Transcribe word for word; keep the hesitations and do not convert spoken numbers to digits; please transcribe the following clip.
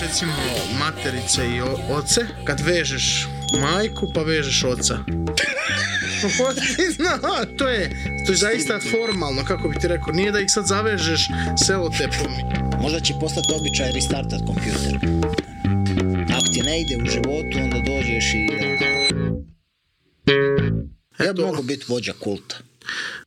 recimo materice i o- oce, kad vežeš majku pa vežeš oca. Zna, to je, to je zaista formalno, kako bi ti rekao, nije da ih sad zavežeš selotepom. Možda će postati običaj restartat kompjuter. Ako ti ne ide u životu, onda dođeš i... Ja bi mogu biti vođa kulta.